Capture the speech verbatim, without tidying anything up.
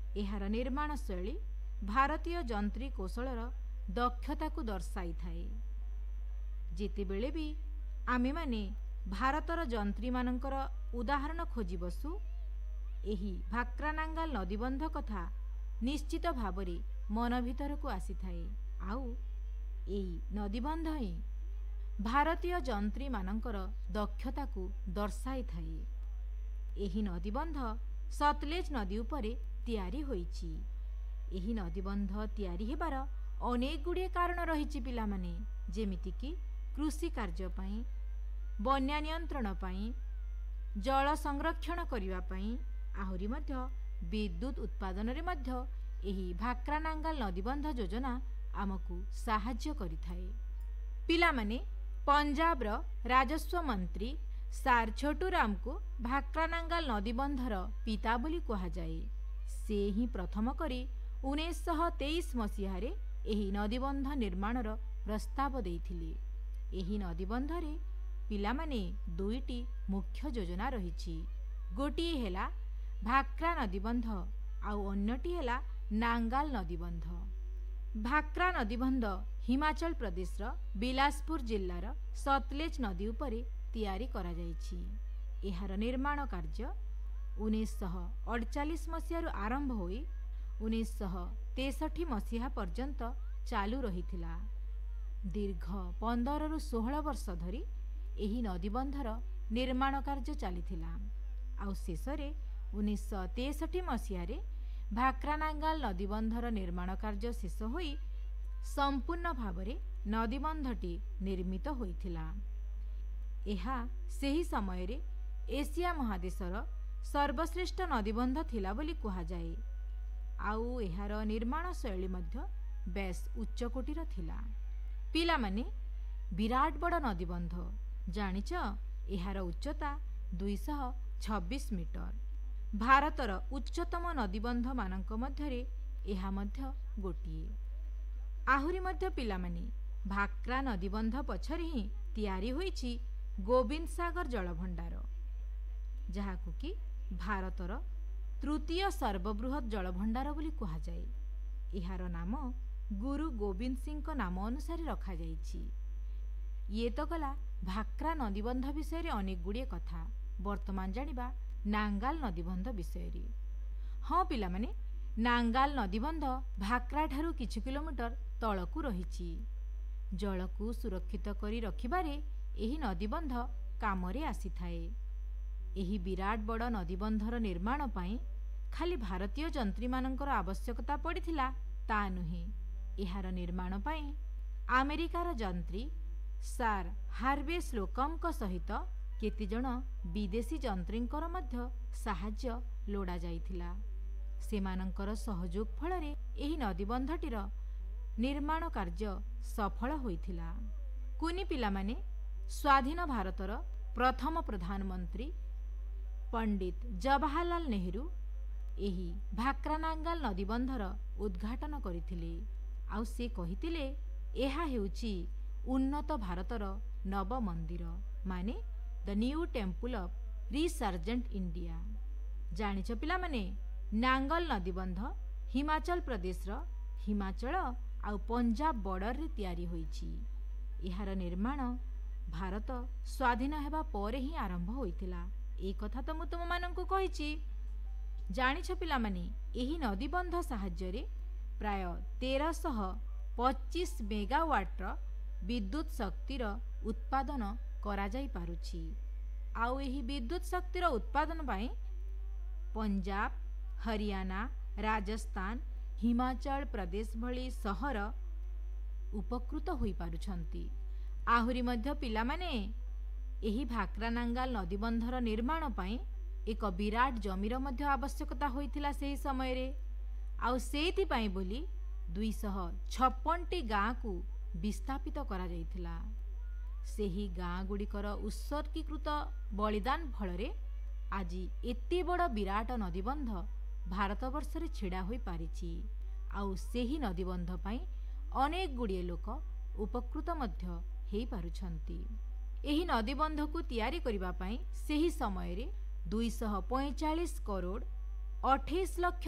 ଏହାର ନିର୍ମାଣ ଶୈଳୀ ଭାରତୀୟ ଯନ୍ତ୍ରୀ କୌଶଳର ଦକ୍ଷତାକୁ ଦର୍ଶାଇଥାଏ। ଯେତେବେଳେ ବି ଆମେମାନେ ଭାରତର ଯନ୍ତ୍ରୀମାନଙ୍କର ଉଦାହରଣ ଖୋଜି ବସୁ, ଏହି ଭାକ୍ରାନାଙ୍ଗାଲ ନଦୀବନ୍ଧ କଥା ନିଶ୍ଚିତ ଭାବରେ ମନ ଭିତରକୁ ଆସିଥାଏ। ଆଉ ଏହି ନଦୀବନ୍ଧ ହିଁ ଭାରତୀୟ ଯନ୍ତ୍ରୀମାନଙ୍କର ଦକ୍ଷତାକୁ ଦର୍ଶାଇଥାଏ। ଏହି ନଦୀବନ୍ଧ ସତଲେଜ ନଦୀ ଉପରେ ତିଆରି ହୋଇଛି। ଏହି ନଦୀବନ୍ଧ ତିଆରି ହେବାର ଅନେକ ଗୁଡ଼ିଏ କାରଣ ରହିଛି ପିଲାମାନେ, ଯେମିତିକି କୃଷି କାର୍ଯ୍ୟ ପାଇଁ, ବନ୍ୟା ନିୟନ୍ତ୍ରଣ ପାଇଁ, ଜଳ ସଂରକ୍ଷଣ କରିବା ପାଇଁ, ଆହୁରି ମଧ୍ୟ ବିଦ୍ୟୁତ ଉତ୍ପାଦନରେ ମଧ୍ୟ ଏହି ଭାକ୍ରାନାଙ୍ଗାଲ ନଦୀବନ୍ଧ ଯୋଜନା ଆମକୁ ସାହାଯ୍ୟ କରିଥାଏ। ପିଲାମାନେ, ପଞ୍ଜାବର ରାଜସ୍ୱ ମନ୍ତ୍ରୀ ସାର୍ ଛୋଟୁରାମଙ୍କୁ ଭାକ୍ରାନାଙ୍ଗାଲ ନଦୀବନ୍ଧର ପିତା ବୋଲି କୁହାଯାଏ। ସେ ହିଁ ପ୍ରଥମ କରି ଉଣେଇଶଶହ ତେଇଶ ମସିହାରେ ଏହି ନଦୀବନ୍ଧ ନିର୍ମାଣର ପ୍ରସ୍ତାବ ଦେଇଥିଲେ। ଏହି ନଦୀବନ୍ଧରେ ପିଲାମାନେ ଦୁଇଟି ମୁଖ୍ୟ ଯୋଜନା ରହିଛି। ଗୋଟିଏ ହେଲା ଭାକ୍ରା ନଦୀବନ୍ଧ, ଆଉ ଅନ୍ୟଟି ହେଲା ନାଙ୍ଗାଲ ନଦୀବନ୍ଧ। ଭାକ୍ରା ନଦୀବନ୍ଧ ହିମାଚଳ ପ୍ରଦେଶର ବିଲାସପୁର ଜିଲ୍ଲାର ସତଲେଜ ନଦୀ ଉପରେ ତିଆରି କରାଯାଇଛି। ଏହାର ନିର୍ମାଣ କାର୍ଯ୍ୟ ଉଣେଇଶଶହ ଅଡ଼ଚାଳିଶ ମସିହାରୁ ଆରମ୍ଭ ହୋଇ ଉଣେଇଶଶହ ତେଷଠି ମସିହା ପର୍ଯ୍ୟନ୍ତ ଚାଲୁ ରହିଥିଲା। ଦୀର୍ଘ ପନ୍ଦରରୁ ଷୋହଳ ବର୍ଷ ଧରି ଏହି ନଦୀବନ୍ଧର ନିର୍ମାଣ କାର୍ଯ୍ୟ ଚାଲିଥିଲା। ଆଉ ଶେଷରେ ଉଣେଇଶଶହ ତେଷଠି ମସିହାରେ ଭାକ୍ରାନାଙ୍ଗାଲ ନଦୀବନ୍ଧର ନିର୍ମାଣ କାର୍ଯ୍ୟ ଶେଷ ହୋଇ ସମ୍ପୂର୍ଣ୍ଣ ଭାବରେ ନଦୀବନ୍ଧଟି ନିର୍ମିତ ହୋଇଥିଲା। ଏହା ସେହି ସମୟରେ ଏସିଆ ମହାଦେଶର ସର୍ବଶ୍ରେଷ୍ଠ ନଦୀବନ୍ଧ ଥିଲା ବୋଲି କୁହାଯାଏ। ଆଉ ଏହାର ନିର୍ମାଣ ଶୈଳୀ ମଧ୍ୟ ବେଶ ଉଚ୍ଚକୋଟୀର ଥିଲା। ପିଲାମାନେ, ବିରାଟ ବଡ଼ ନଦୀବନ୍ଧ, ଜାଣିଛ ଏହାର ଉଚ୍ଚତା ଦୁଇଶହ ଛବିଶ ମିଟର। ଭାରତର ଉଚ୍ଚତମ ନଦୀବନ୍ଧମାନଙ୍କ ମଧ୍ୟରେ ଏହା ମଧ୍ୟ ଗୋଟିଏ। ଆହୁରି ମଧ୍ୟ ପିଲାମାନେ, ଭାକ୍ରା ନଦୀବନ୍ଧ ପଛରେ ହିଁ ତିଆରି ହୋଇଛି ଗୋବିନ୍ଦ ସାଗର ଜଳଭଣ୍ଡାର, ଯାହାକୁ କି ଭାରତର ତୃତୀୟ ସର୍ବବୃହତ ଜଳଭଣ୍ଡାର ବୋଲି କୁହାଯାଏ। ଏହାର ନାମ ଗୁରୁ ଗୋବିନ୍ଦ ସିଂଙ୍କ ନାମ ଅନୁସାରେ ରଖାଯାଇଛି। ଇଏ ତ ଗଲା ଭାକ୍ରା ନଦୀବନ୍ଧ ବିଷୟରେ ଅନେକ ଗୁଡ଼ିଏ କଥା। ବର୍ତ୍ତମାନ ଜାଣିବା ନାଙ୍ଗାଲ ନଦୀବନ୍ଧ ବିଷୟରେ। ହଁ ପିଲାମାନେ, ନାଙ୍ଗାଲ ନଦୀବନ୍ଧ ଭାକ୍ରା ଠାରୁ କିଛି କିଲୋମିଟର ତଳକୁ ରହିଛି। ଜଳକୁ ସୁରକ୍ଷିତ କରି ରଖିବାରେ ଏହି ନଦୀବନ୍ଧ କାମରେ ଆସିଥାଏ। ଏହି ବିରାଟ ବଡ଼ ନଦୀବନ୍ଧର ନିର୍ମାଣ ପାଇଁ ଖାଲି ଭାରତୀୟ ଯନ୍ତ୍ରୀମାନଙ୍କର ଆବଶ୍ୟକତା ପଡ଼ିଥିଲା ତା ନୁହେଁ। ଏହାର ନିର୍ମାଣ ପାଇଁ ଆମେରିକାର ଯନ୍ତ୍ରୀ ସାର୍ ହାର୍ଭେ ସ୍ଲୋକମଙ୍କ ସହିତ କେତେଜଣ ବିଦେଶୀ ଯନ୍ତ୍ରୀଙ୍କର ମଧ୍ୟ ସାହାଯ୍ୟ ଲୋଡ଼ା ଯାଇଥିଲା। ସେମାନଙ୍କର ସହଯୋଗ ଫଳରେ ଏହି ନଦୀବନ୍ଧଟିର ନିର୍ମାଣ କାର୍ଯ୍ୟ ସଫଳ ହୋଇଥିଲା। କୁନି ପିଲାମାନେ, ସ୍ୱାଧୀନ ଭାରତର ପ୍ରଥମ ପ୍ରଧାନମନ୍ତ୍ରୀ ପଣ୍ଡିତ ଜବାହରଲାଲ ନେହେରୁ ଏହି ଭାକ୍ରାନାଙ୍ଗାଲ ନଦୀବନ୍ଧର ଉଦ୍ଘାଟନ କରିଥିଲେ। ଆଉ ସେ କହିଥିଲେ, ଏହା ହେଉଛି ଉନ୍ନତ ଭାରତର ନବ ମନ୍ଦିର, ମାନେ the new temple of resurgent India. ଜାଣିଛ ପିଲାମାନେ, ନାଙ୍ଗଲ ନଦୀବନ୍ଧ ହିମାଚଳ ପ୍ରଦେଶର ହିମାଚଳ ଆଉ ପଞ୍ଜାବ ବର୍ଡରରେ ତିଆରି ହୋଇଛି। ଏହାର ନିର୍ମାଣ ଭାରତ ସ୍ୱାଧୀନ ହେବା ପରେ ହିଁ ଆରମ୍ଭ ହୋଇଥିଲା। এই କଥା ତ ମୁଁ ତୁମମାନଙ୍କୁ କହିଛି। ଜାଣିଛ ପିଲାମାନେ, ଏହି ନଦୀବନ୍ଧ ସାହାଯ୍ୟରେ ପ୍ରାୟ ତେରଶହ ପଚିଶ ମେଗାୱାଟ୍ର ବିଦ୍ୟୁତ ଶକ୍ତିର ଉତ୍ପାଦନ କରାଯାଇପାରୁଛି। ଆଉ ଏହି ବିଦ୍ୟୁତ ଶକ୍ତିର ଉତ୍ପାଦନ ପାଇଁ ପଞ୍ଜାବ, ହରିୟାଣା, ରାଜସ୍ଥାନ, ହିମାଚଳ ପ୍ରଦେଶ ଭଳି ସହର ଉପକୃତ ହୋଇପାରୁଛନ୍ତି। ଆହୁରି ମଧ୍ୟ ପିଲାମାନେ, ଏହି ଭାକ୍ରାନାଙ୍ଗାଲ ନଦୀବନ୍ଧର ନିର୍ମାଣ ପାଇଁ ଏକ ବିରାଟ ଜମିର ମଧ୍ୟ ଆବଶ୍ୟକତା ହୋଇଥିଲା ସେହି ସମୟରେ। ଆଉ ସେଇଥିପାଇଁ ବୋଲି ଦୁଇଶହ ଛପନଟି ଗାଁକୁ ବିସ୍ଥାପିତ କରାଯାଇଥିଲା। ସେହି ଗାଁ ଗୁଡ଼ିକର ଉତ୍ସର୍ଗୀକୃତ ବଳିଦାନ ଫଳରେ ଆଜି ଏତେ ବଡ଼ ବିରାଟ ନଦୀବନ୍ଧ ଭାରତବର୍ଷରେ ଛିଡ଼ା ହୋଇପାରିଛି। ଆଉ ସେହି ନଦୀବନ୍ଧ ପାଇଁ ଅନେକ ଗୁଡ଼ିଏ ଲୋକ ଉପକୃତ ମଧ୍ୟ ହୋଇପାରୁଛନ୍ତି। ଏହି ନଦୀବନ୍ଧକୁ ତିଆରି କରିବା ପାଇଁ ସେହି ସମୟରେ ଦୁଇଶହ ପଇଁଚାଳିଶ କରୋଡ଼ ଅଠେଇଶ ଲକ୍ଷ